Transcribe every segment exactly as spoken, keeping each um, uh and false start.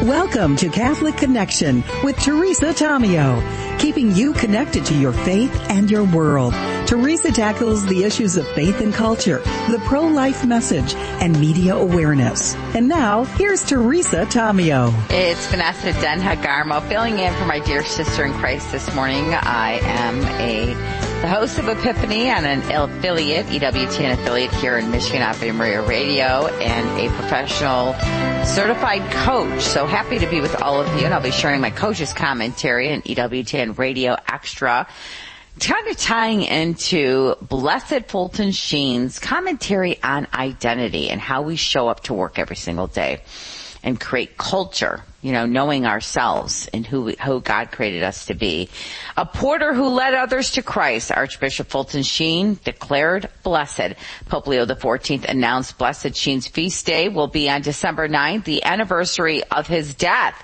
Welcome to Catholic Connection with Teresa Tomeo, keeping you connected to your faith and your world. Teresa tackles the issues of faith and culture, the pro-life message, and media awareness. And now, here's Teresa Tomeo. It's Vanessa Den-Hagarmo filling in for my dear sister in Christ this morning. I am a the host of Epiphany and an affiliate, E W T N affiliate here in Michigan, Ave Maria Radio, and a professional certified coach. So happy to be with all of you, and I'll be sharing my coach's commentary in E W T N Radio Extra, kind of tying into Blessed Fulton Sheen's commentary on identity and how we show up to work every single day and create culture, you know, knowing ourselves and who we, who God created us to be. A porter who led others to Christ, Archbishop Fulton Sheen declared blessed. Pope Leo the fourteenth announced Blessed Sheen's feast day will be on December ninth, the anniversary of his death.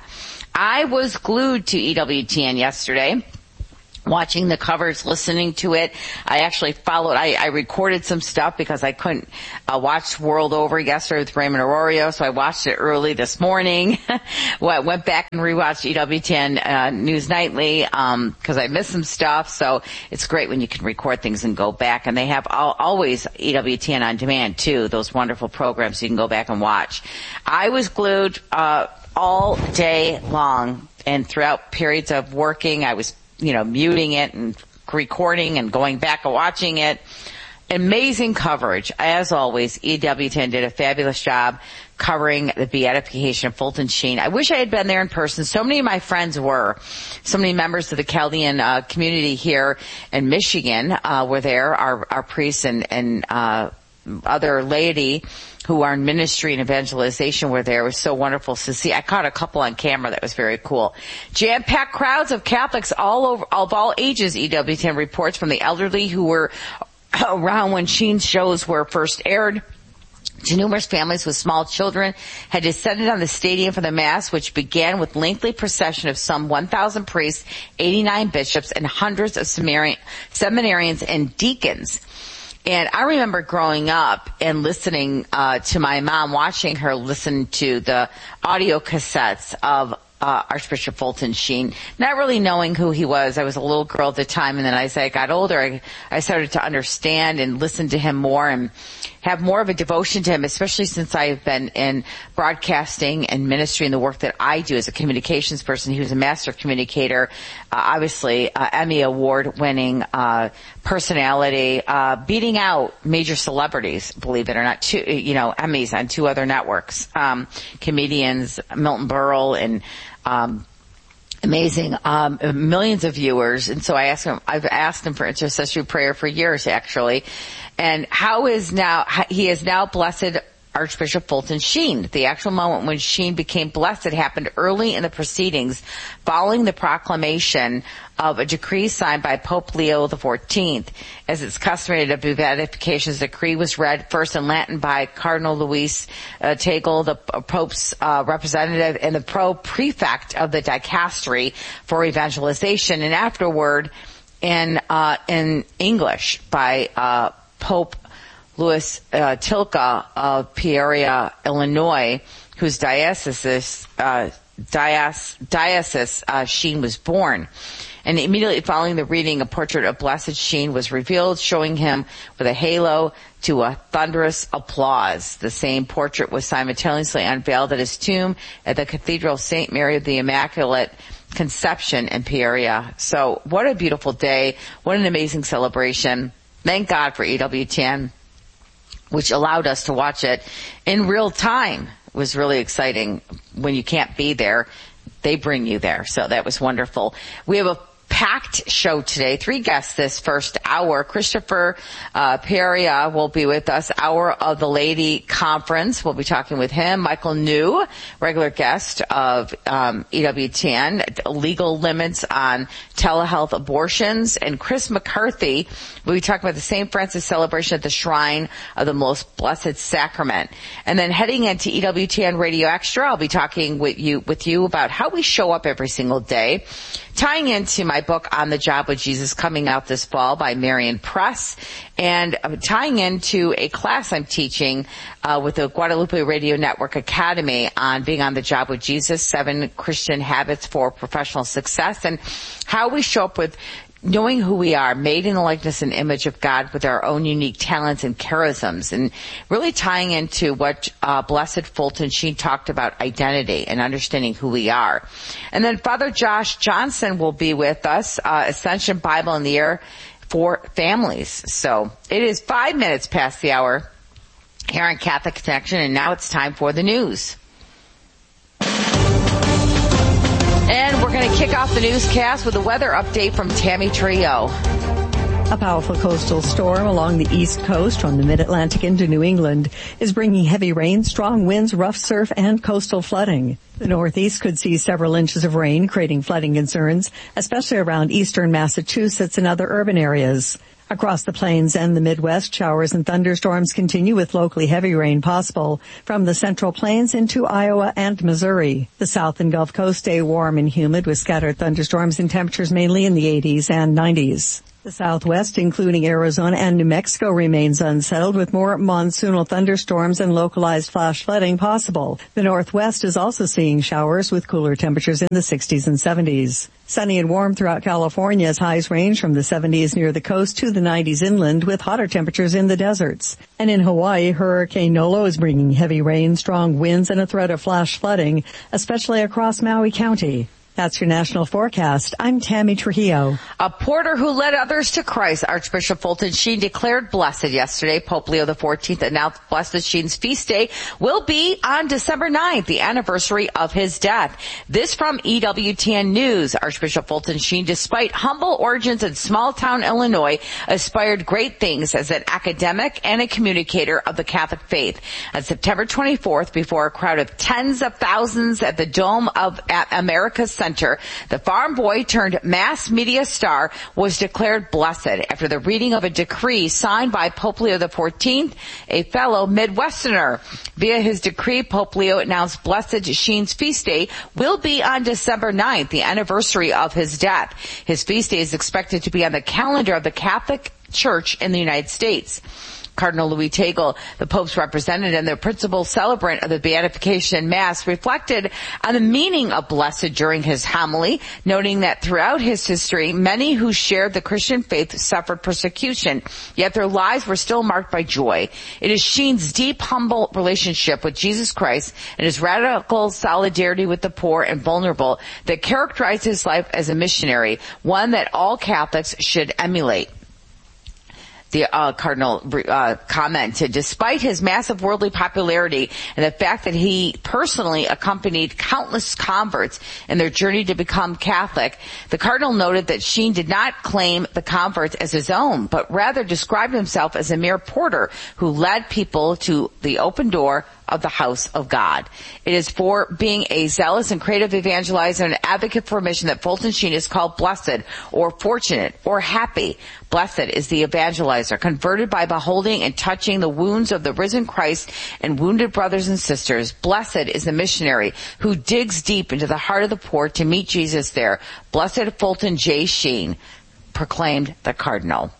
I was glued to E W T N yesterday, watching the covers, listening to it. I actually followed, I, I recorded some stuff because I couldn't uh, watch World Over yesterday with Raymond Arroyo, so I watched it early this morning. well, went back and rewatched E W T N uh, News Nightly um because I missed some stuff, so it's great when you can record things and go back. And they have all, always E W T N On Demand, too, those wonderful programs you can go back and watch. I was glued uh all day long, and throughout periods of working, I was you know, muting it and recording and going back and watching it. Amazing coverage. As always, E W T N did a fabulous job covering the beatification of Fulton Sheen. I wish I had been there in person. So many of my friends were. So many members of the Chaldean uh, community here in Michigan uh, were there, our, our priests and, and uh, other laity who are in ministry and evangelization were there. It was so wonderful to see. I caught a couple on camera. That was very cool. Jam-packed crowds of Catholics all over, of all ages, E W T N reports, from the elderly who were around when Sheen's shows were first aired to numerous families with small children, had descended on the stadium for the Mass, which began with lengthy procession of some one thousand priests, eighty-nine bishops, and hundreds of seminarians and deacons. And I remember growing up and listening uh to my mom, watching her listen to the audio cassettes of uh Archbishop Fulton Sheen, not really knowing who he was. I was a little girl at the time, and then as I got older, I, I started to understand and listen to him more and have more of a devotion to him, especially since I've been in broadcasting and ministry and the work that I do as a communications person. He was a master communicator, uh, obviously uh, Emmy Award winning uh personality, uh beating out major celebrities, believe it or not, two, you know, Emmys on two other networks, um comedians, Milton Berle and um amazing, um, millions of viewers. And so I asked him, I've asked him for intercessory prayer for years, actually. And how is now, he is now blessed Archbishop Fulton Sheen. The actual moment when Sheen became blessed happened early in the proceedings following the proclamation of a decree signed by Pope Leo the fourteenth. As it's customary to beatifications, the decree was read first in Latin by Cardinal Luis uh, Tagle, the Pope's uh, representative and the pro-prefect of the dicastery for evangelization, and afterward in uh, in English by uh, Pope Louis uh, Tilka of Peoria, Illinois, whose diocese, uh, diocese, diocese uh, Sheen was born. And immediately following the reading, a portrait of Blessed Sheen was revealed, showing him with a halo to a thunderous applause. The same portrait was simultaneously unveiled at his tomb at the Cathedral of Saint Mary of the Immaculate Conception in Peoria. So what a beautiful day. What an amazing celebration. Thank God for E W T N, which allowed us to watch it in real time. It was really exciting. When you can't be there, they bring you there. So that was wonderful. We have a packed show today. Three guests this first hour. Christopher uh, Perea will be with us. Hour of the Lady Conference. We'll be talking with him. Michael New, regular guest of um, E W T N. Legal limits on telehealth abortions. And Chris McCarthy will be talking about the Saint Francis celebration at the Shrine of the Most Blessed Sacrament. And then heading into E W T N Radio Extra, I'll be talking with you with you about how we show up every single day, tying into my book On the Job with Jesus coming out this fall by Marian Press, and uh, tying into a class I'm teaching uh, with the Guadalupe Radio Network Academy on being on the job with Jesus, seven Christian habits for professional success, and how we show up with knowing who we are, made in the likeness and image of God with our own unique talents and charisms, and really tying into what uh, Blessed Fulton Sheen talked about identity and understanding who we are. And then Father Josh Johnson will be with us, uh, Ascension Bible in the Air for Families. So it is five minutes past the hour here on Catholic Connection, and now it's time for the news. And we're going to kick off the newscast with a weather update from Tammy Trio. A powerful coastal storm along the east coast from the mid-Atlantic into New England is bringing heavy rain, strong winds, rough surf, and coastal flooding. The Northeast could see several inches of rain, creating flooding concerns, especially around eastern Massachusetts and other urban areas. Across the plains and the Midwest, showers and thunderstorms continue with locally heavy rain possible from the Central Plains into Iowa and Missouri. The South and Gulf Coast stay warm and humid with scattered thunderstorms and temperatures mainly in the eighties and nineties. The Southwest, including Arizona and New Mexico, remains unsettled with more monsoonal thunderstorms and localized flash flooding possible. The Northwest is also seeing showers with cooler temperatures in the sixties and seventies. Sunny and warm throughout California as highs range from the seventies near the coast to the nineties inland with hotter temperatures in the deserts. And in Hawaii, Hurricane Nolo is bringing heavy rain, strong winds, and a threat of flash flooding, especially across Maui County. That's your national forecast. I'm Tammy Trujillo. A porter who led others to Christ, Archbishop Fulton Sheen, declared blessed yesterday. Pope Leo the fourteenth announced Blessed Sheen's feast day will be on December ninth, the anniversary of his death. This from E W T N News. Archbishop Fulton Sheen, despite humble origins in small-town Illinois, aspired great things as an academic and a communicator of the Catholic faith. On September twenty-fourth, before a crowd of tens of thousands at the Dome of America's Center, the farm boy turned mass media star was declared blessed after the reading of a decree signed by Pope Leo the fourteenth, a fellow Midwesterner. Via his decree, Pope Leo announced Blessed Sheen's feast day will be on December ninth, the anniversary of his death. His feast day is expected to be on the calendar of the Catholic Church in the United States. Cardinal Louis Tagle, the Pope's representative and the principal celebrant of the Beatification Mass, reflected on the meaning of blessed during his homily, noting that throughout his history, many who shared the Christian faith suffered persecution, yet their lives were still marked by joy. It is Sheen's deep, humble relationship with Jesus Christ and his radical solidarity with the poor and vulnerable that characterized his life as a missionary, one that all Catholics should emulate. The uh, Cardinal uh, commented, despite his massive worldly popularity and the fact that he personally accompanied countless converts in their journey to become Catholic, the Cardinal noted that Sheen did not claim the converts as his own, but rather described himself as a mere porter who led people to the open door of the house of God. It is for being a zealous and creative evangelizer and an advocate for a mission that Fulton Sheen is called blessed or fortunate or happy. Blessed is the evangelizer, converted by beholding and touching the wounds of the risen Christ and wounded brothers and sisters. Blessed is the missionary who digs deep into the heart of the poor to meet Jesus there. Blessed Fulton J. Sheen, proclaimed the Cardinal.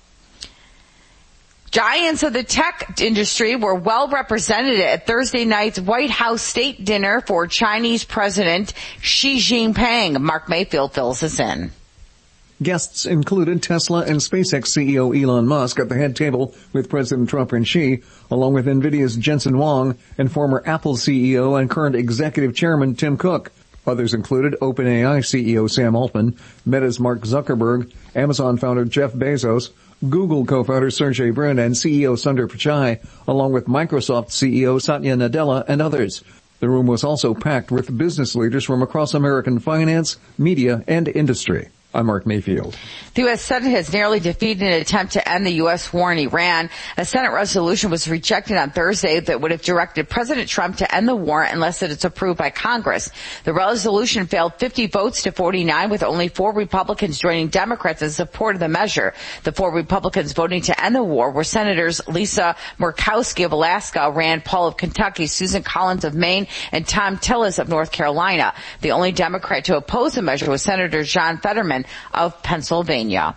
Giants of the tech industry were well represented at Thursday night's White House state dinner for Chinese President Xi Jinping. Mark Mayfield fills us in. Guests included Tesla and SpaceX C E O Elon Musk at the head table with President Trump and Xi, along with NVIDIA's Jensen Huang and former Apple C E O and current executive chairman Tim Cook. Others included OpenAI C E O Sam Altman, Meta's Mark Zuckerberg, Amazon founder Jeff Bezos, Google co-founder Sergey Brin and C E O Sundar Pichai, along with Microsoft C E O Satya Nadella and others. The room was also packed with business leaders from across American finance, media, and industry. I'm Mark Mayfield. The U S Senate has narrowly defeated an attempt to end the U S war in Iran. A Senate resolution was rejected on Thursday that would have directed President Trump to end the war unless it is approved by Congress. The resolution failed fifty votes to forty-nine, with only four Republicans joining Democrats in support of the measure. The four Republicans voting to end the war were Senators Lisa Murkowski of Alaska, Rand Paul of Kentucky, Susan Collins of Maine, and Tom Tillis of North Carolina. The only Democrat to oppose the measure was Senator John Fetterman Association of Pennsylvania.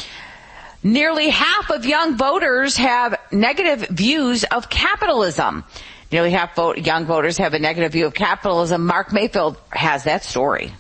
Nearly half of young voters have negative views of capitalism. Nearly half vote, young voters have a negative view of capitalism. Mark Mayfield has that story.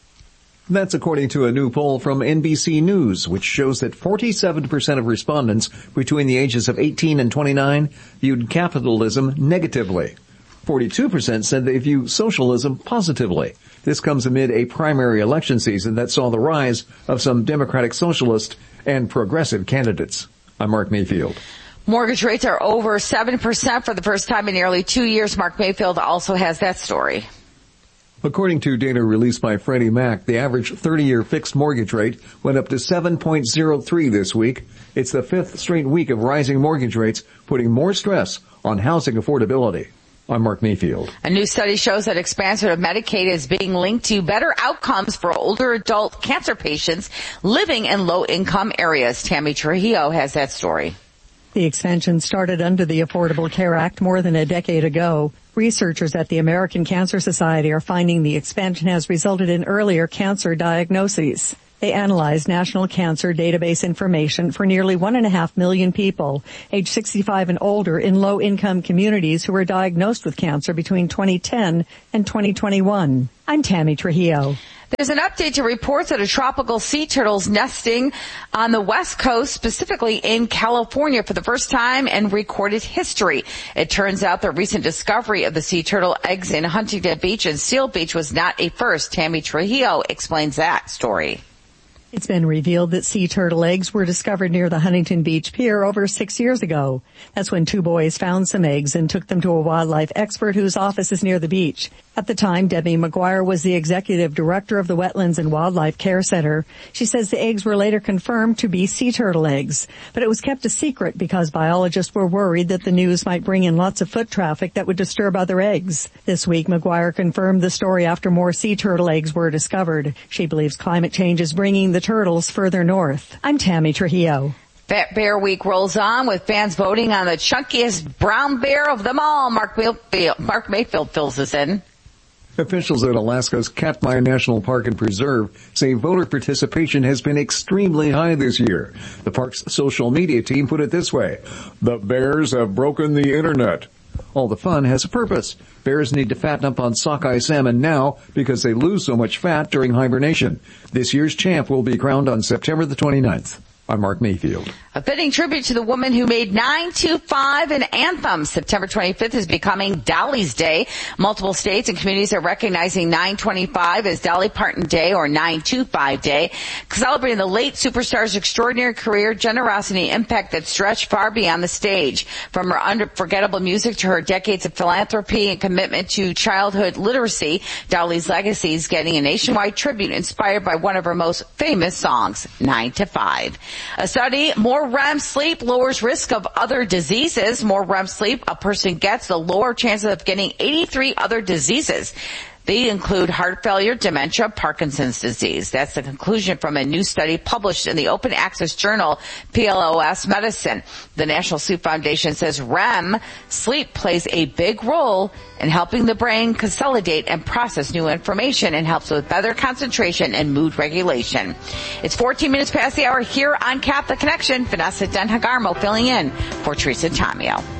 That's according to a new poll from N B C News, which shows that forty-seven percent of respondents between the ages of eighteen and twenty-nine viewed capitalism negatively. forty-two percent said they view socialism positively. This comes amid a primary election season that saw the rise of some Democratic Socialist and progressive candidates. I'm Mark Mayfield. Mortgage rates are over seven percent for the first time in nearly two years. Mark Mayfield also has that story. According to data released by Freddie Mac, the average thirty-year fixed mortgage rate went up to seven point zero three this week. It's the fifth straight week of rising mortgage rates, putting more stress on housing affordability. I'm Mark Mayfield. A new study shows that expansion of Medicaid is being linked to better outcomes for older adult cancer patients living in low-income areas. Tammy Trujillo has that story. The expansion started under the Affordable Care Act more than a decade ago. Researchers at the American Cancer Society are finding the expansion has resulted in earlier cancer diagnoses. They analyzed national cancer database information for nearly one and a half million people, age sixty-five and older, in low-income communities who were diagnosed with cancer between twenty ten and twenty twenty-one. I'm Tammy Trujillo. There's an update to reports that a tropical sea turtle's nesting on the West Coast, specifically in California, for the first time in recorded history. It turns out the recent discovery of the sea turtle eggs in Huntington Beach and Seal Beach was not a first. Tammy Trujillo explains that story. It's been revealed that sea turtle eggs were discovered near the Huntington Beach Pier over six years ago. That's when two boys found some eggs and took them to a wildlife expert whose office is near the beach. At the time, Debbie McGuire was the executive director of the Wetlands and Wildlife Care Center. She says the eggs were later confirmed to be sea turtle eggs, but it was kept a secret because biologists were worried that the news might bring in lots of foot traffic that would disturb other eggs. This week, McGuire confirmed the story after more sea turtle eggs were discovered. She believes climate change is bringing the turtles further north. I'm Tammy Trujillo. Fat Bear Week rolls on with fans voting on the chunkiest brown bear of them all. Mark Mayfield, Mark Mayfield fills us in. Officials at Alaska's Katmai National Park and Preserve say voter participation has been extremely high this year. The park's social media team put it this way: the bears have broken the internet. All the fun has a purpose. Bears need to fatten up on sockeye salmon now because they lose so much fat during hibernation. This year's champ will be crowned on September the twenty-ninth. I'm Mark Mayfield. A fitting tribute to the woman who made nine two five an anthem. September twenty-fifth is becoming Dolly's Day. Multiple states and communities are recognizing nine twenty-five as Dolly Parton Day or nine two five Day, celebrating the late superstar's extraordinary career, generosity, and impact that stretched far beyond the stage. From her unforgettable music to her decades of philanthropy and commitment to childhood literacy, Dolly's legacy is getting a nationwide tribute inspired by one of her most famous songs, nine to five. A study, more R E M sleep lowers risk of other diseases. More R E M sleep a person gets, the lower chances of getting eighty-three other diseases. They include heart failure, dementia, Parkinson's disease. That's the conclusion from a new study published in the open access journal P L O S Medicine. The National Sleep Foundation says R E M sleep plays a big role in helping the brain consolidate and process new information and helps with better concentration and mood regulation. It's fourteen minutes past the hour here on Catholic Connection. Vanessa Den Hagarmo filling in for Teresa Tomeo.